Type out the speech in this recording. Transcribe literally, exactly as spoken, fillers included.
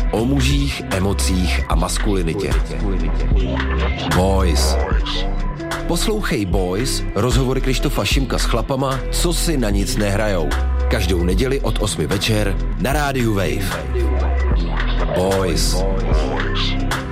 O mužích, emocích a maskulinitě. Boys. Poslouchej Boys, rozhovory Krištofa Šimka s chlapama, co si na nic nehrajou. Každou neděli od osmi večer na rádiu Wave. Boys.